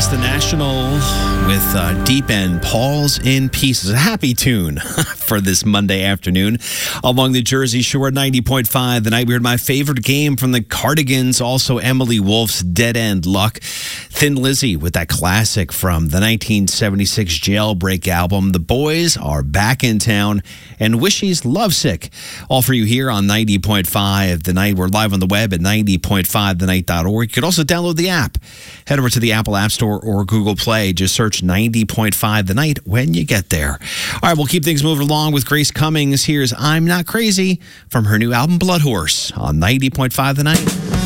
Yes, the National with Deep End, Paul's in Pieces. A happy tune for this Monday afternoon. Along the Jersey Shore, 90.5. The night we heard my favorite game from the Cardigans. Also, Emily Wolf's Dead End Luck. Thin Lizzy with that classic from the 1976 Jailbreak album. The Boys Are Back in Town. And Wishy's Lovesick. All for you here on 90.5 The Night. We're live on the web at 90.5thenight.org. You could also download the app. Head over to the Apple App Store or Google Play. Just search 90.5 The Night when you get there. All right, we'll keep things moving along with Grace Cummings. Here's I'm Not Crazy from her new album Blood Horse on 90.5 The Night.